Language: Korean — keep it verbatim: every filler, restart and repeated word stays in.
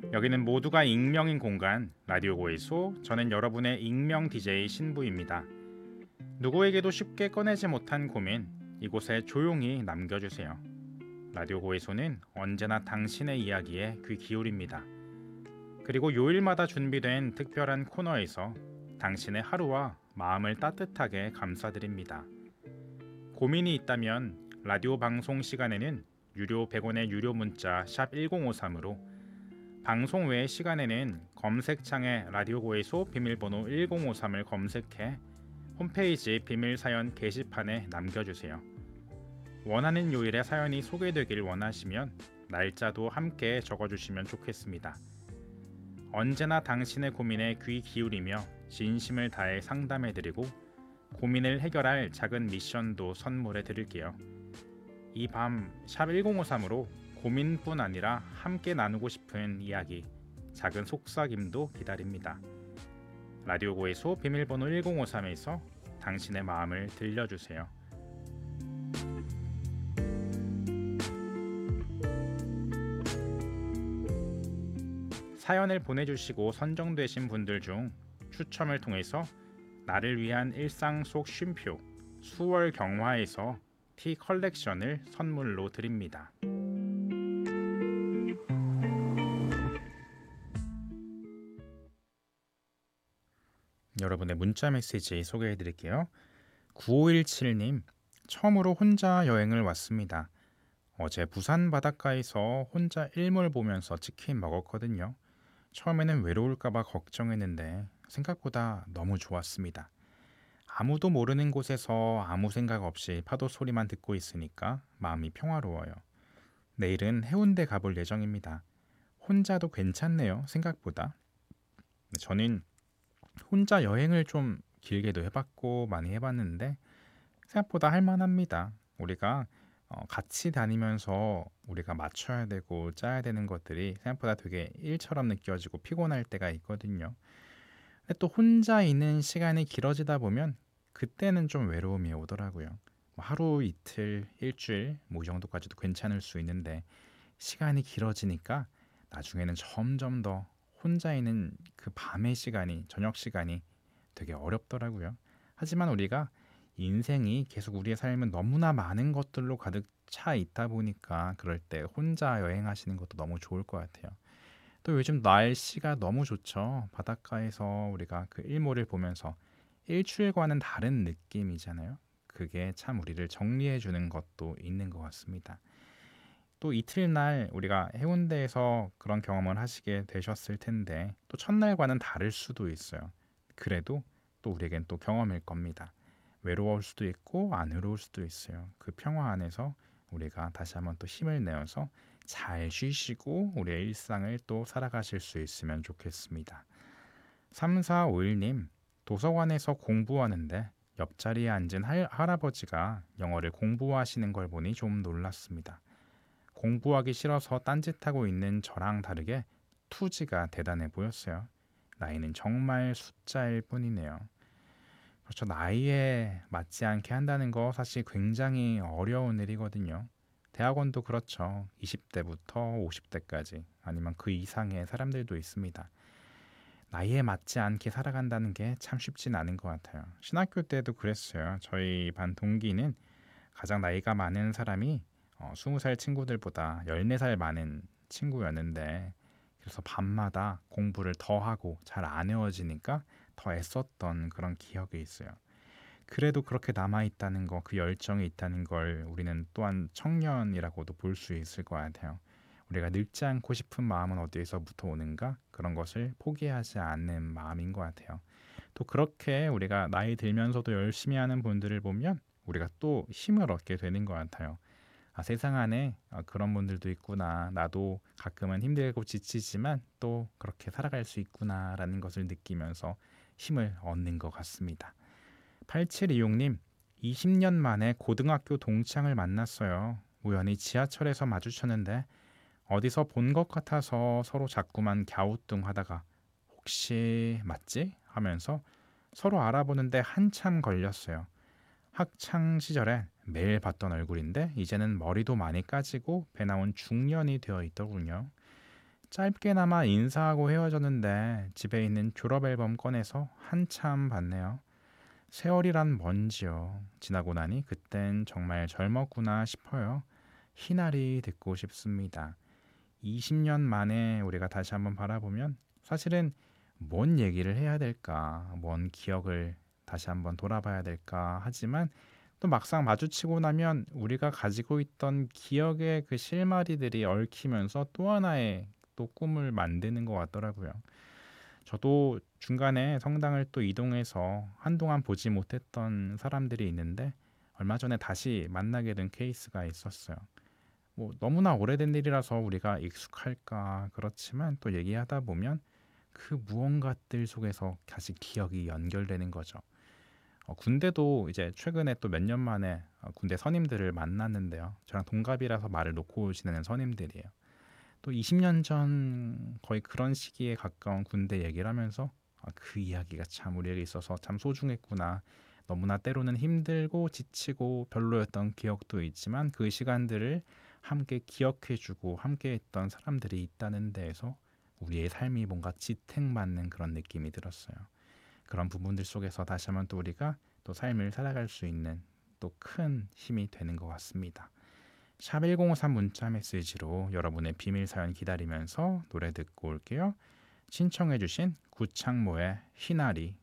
여기는 모두가 익명인 공간 라디오 고해소. 저는 여러분의 익명 디제이 신부입니다. 누구에게도 쉽게 꺼내지 못한 고민 이곳에 조용히 남겨주세요. 라디오 고해소는 언제나 당신의 이야기에 귀 기울입니다. 그리고 요일마다 준비된 특별한 코너에서 당신의 하루와 마음을 따뜻하게 감싸드립니다. 고민이 있다면 라디오 방송 시간에는 유료 백 원의 유료 문자 샵 일공오삼으로, 방송 외의 시간에는 검색창에 라디오 고해소 비밀번호 일공오삼을 검색해 홈페이지 비밀사연 게시판에 남겨주세요. 원하는 요일에 사연이 소개되길 원하시면 날짜도 함께 적어주시면 좋겠습니다. 언제나 당신의 고민에 귀 기울이며 진심을 다해 상담해드리고 고민을 해결할 작은 미션도 선물해 드릴게요. 이 밤 샵 일공오삼으로 고민뿐 아니라 함께 나누고 싶은 이야기, 작은 속삭임도 기다립니다. 라디오 고해소 비밀번호 일공오삼에서 당신의 마음을 들려주세요. 사연을 보내주시고 선정되신 분들 중 추첨을 통해서 나를 위한 일상 속 쉼표 수월 경화에서 티 컬렉션을 선물로 드립니다. 여러분의 문자 메시지 소개해 드릴게요. 구오일칠님, 처음으로 혼자 여행을 왔습니다. 어제 부산 바닷가에서 혼자 일몰 보면서 치킨 먹었거든요. 처음에는 외로울까봐 걱정했는데 생각보다 너무 좋았습니다. 아무도 모르는 곳에서 아무 생각 없이 파도 소리만 듣고 있으니까 마음이 평화로워요. 내일은 해운대 가볼 예정입니다. 혼자도 괜찮네요, 생각보다. 저는 혼자 여행을 좀 길게도 해봤고 많이 해봤는데 생각보다 할만합니다. 우리가 어, 같이 다니면서 우리가 맞춰야 되고 짜야 되는 것들이 생각보다 되게 일처럼 느껴지고 피곤할 때가 있거든요. 근데 또 혼자 있는 시간이 길어지다 보면 그때는 좀 외로움이 오더라고요. 뭐 하루 이틀 일주일 뭐 이 정도까지도 괜찮을 수 있는데 시간이 길어지니까 나중에는 점점 더 혼자 있는 그 밤의 시간이, 저녁 시간이 되게 어렵더라고요. 하지만 우리가 인생이 계속, 우리의 삶은 너무나 많은 것들로 가득 차 있다 보니까 그럴 때 혼자 여행하시는 것도 너무 좋을 것 같아요. 또 요즘 날씨가 너무 좋죠. 바닷가에서 우리가 그 일몰을 보면서 일출과는 다른 느낌이잖아요. 그게 참 우리를 정리해 주는 것도 있는 것 같습니다. 또 이틀날 우리가 해운대에서 그런 경험을 하시게 되셨을 텐데 또 첫날과는 다를 수도 있어요. 그래도 또 우리에겐 또 경험일 겁니다. 외로울 수도 있고 안 외로울 수도 있어요. 그 평화 안에서 우리가 다시 한번 또 힘을 내어서 잘 쉬시고 우리의 일상을 또 살아가실 수 있으면 좋겠습니다. 삼사오일님, 도서관에서 공부하는데 옆자리에 앉은 할, 할아버지가 영어를 공부하시는 걸 보니 좀 놀랐습니다. 공부하기 싫어서 딴짓하고 있는 저랑 다르게 투지가 대단해 보였어요. 나이는 정말 숫자일 뿐이네요. 그렇죠. 나이에 맞지 않게 한다는 거 사실 굉장히 어려운 일이거든요. 대학원도 그렇죠. 이십 대부터 오십 대까지 아니면 그 이상의 사람들도 있습니다. 나이에 맞지 않게 살아간다는 게 참 쉽진 않은 것 같아요. 신학교 때도 그랬어요. 저희 반 동기는 가장 나이가 많은 사람이 어, 스무 살 친구들보다 열네 살 많은 친구였는데, 그래서 밤마다 공부를 더 하고 잘 안 외워지니까 더 애썼던 그런 기억이 있어요. 그래도 그렇게 남아있다는 거, 그 열정이 있다는 걸 우리는 또한 청년이라고도 볼 수 있을 것 같아요. 우리가 늙지 않고 싶은 마음은 어디에서부터 오는가? 그런 것을 포기하지 않는 마음인 것 같아요. 또 그렇게 우리가 나이 들면서도 열심히 하는 분들을 보면 우리가 또 힘을 얻게 되는 것 같아요. 아, 세상 안에 아, 그런 분들도 있구나. 나도 가끔은 힘들고 지치지만 또 그렇게 살아갈 수 있구나라는 것을 느끼면서 힘을 얻는 것 같습니다. 팔칠이육님, 이십 년 만에 고등학교 동창을 만났어요. 우연히 지하철에서 마주쳤는데 어디서 본 것 같아서 서로 자꾸만 갸우뚱하다가 혹시 맞지? 하면서 서로 알아보는데 한참 걸렸어요. 학창 시절에 매일 봤던 얼굴인데 이제는 머리도 많이 까지고 배 나온 중년이 되어 있더군요. 짧게나마 인사하고 헤어졌는데 집에 있는 졸업 앨범 꺼내서 한참 봤네요. 세월이란 뭔지요. 지나고 나니 그땐 정말 젊었구나 싶어요. 희나리 듣고 싶습니다. 이십 년 만에 우리가 다시 한번 바라보면 사실은 뭔 얘기를 해야 될까, 뭔 기억을 다시 한번 돌아봐야 될까 하지만 또 막상 마주치고 나면 우리가 가지고 있던 기억의 그 실마리들이 얽히면서 또 하나의 또 꿈을 만드는 것 같더라고요. 저도 중간에 성당을 또 이동해서 한동안 보지 못했던 사람들이 있는데 얼마 전에 다시 만나게 된 케이스가 있었어요. 뭐 너무나 오래된 일이라서 우리가 익숙할까 그렇지만 또 얘기하다 보면 그 무언가들 속에서 다시 기억이 연결되는 거죠. 어, 군대도 이제 최근에 또 몇 년 만에 어, 군대 선임들을 만났는데요. 저랑 동갑이라서 말을 놓고 지내는 선임들이에요. 또 이십 년 전 거의 그런 시기에 가까운 군대 얘기를 하면서 아, 그 이야기가 참 우리에게 있어서 참 소중했구나. 너무나 때로는 힘들고 지치고 별로였던 기억도 있지만 그 시간들을 함께 기억해주고 함께했던 사람들이 있다는 데에서 우리의 삶이 뭔가 지탱받는 그런 느낌이 들었어요. 그런 부분들 속에서 다시 한번 또 우리가 또 삶을 살아갈 수 있는 또 큰 힘이 되는 것 같습니다. 샵 일공오삼 문자 메시지로 여러분의 비밀 사연 기다리면서 노래 듣고 올게요. 신청해주신 구창모의 희나리